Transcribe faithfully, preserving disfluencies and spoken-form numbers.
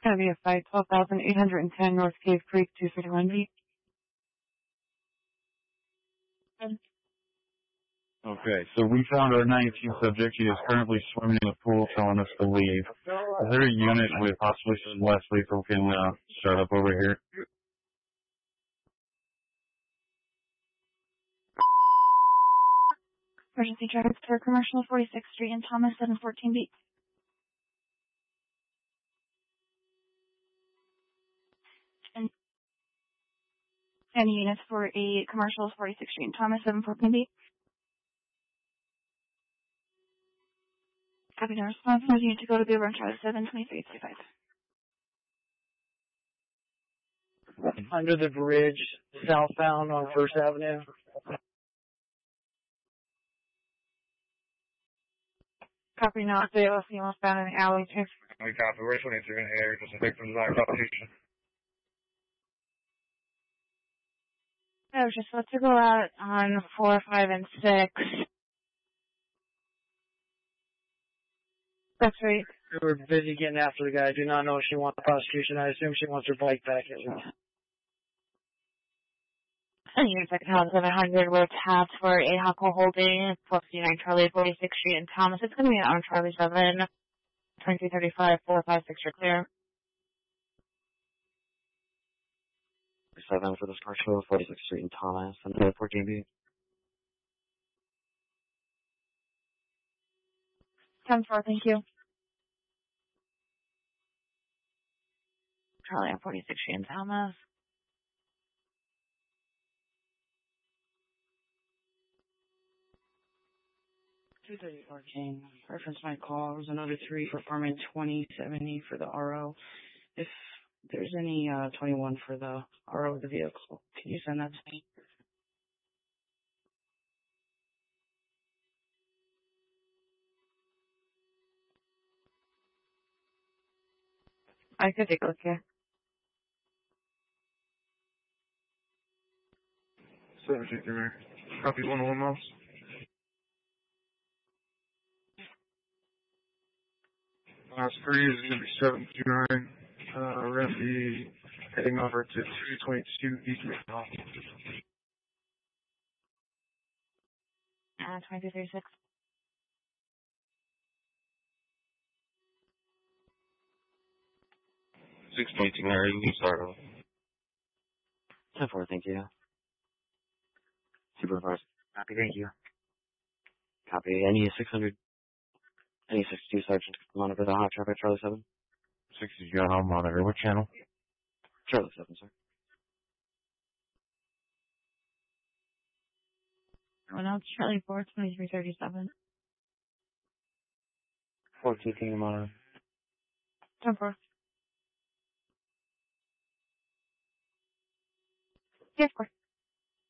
gonna be a fight, twelve thousand eight hundred ten North Cave Creek, two fifty-one B. Okay, so we found our nineteenth subject. He is currently swimming in the pool, telling us to leave. Is there a unit with possibly some less lethal can uh, start up over here? Emergency traffic for Commercial forty-sixth Street and Thomas, seven fourteen B. And any units for a Commercial forty-sixth Street and Thomas, seven fourteen B. Copy, no response. No unit to go to Beaver and Charlie, seven twenty-three thirty-five. Under the bridge, southbound on First Avenue. Copy, not fatal, female found in the alley, two. We copy, we're twenty-three in the area, just a victim's not prostitution. I was just supposed to go out on four, five, and six. That's right. We were busy getting after the guy. I do not know if she wants the prosecution. I assume she wants her bike back at least. And units at Town seven hundred were tapped for a Huckle holding, twelve fifty-nine Charlie, forty-sixth Street and Thomas. It's going to be on Charlie seven, twenty-three thirty-five, four five six, you're clear. seven for the Commercial, forty-sixth Street and Thomas, and fourteen B. ten four, thank you. Charlie on forty-sixth Street and Thomas. two thirty fourteen. Reference my call. There's another three for apartment twenty seventy for the R O. If there's any uh, twenty-one for the R O of the vehicle, can you send that to me? I could take a look here. seventeen, Mayor. Copy one oh one miles. Last three is going to be seven two nine. Uh, we're going to be heading over to two twenty-two East McDonald. Uh, twenty-two thirty-six. six twenty-two, Mary, you can start off. ten four, thank you. Supervisor. Copy, thank you. Copy. Any six hundred, any sixty-two Sergeant, monitor the hot traffic, Charlie seven. sixty gun on monitor. What channel? Charlie seven, sir. Oh, no, it's Charlie four, twenty-three thirty-seven. fourteen King monitor. ten four. Yes, four.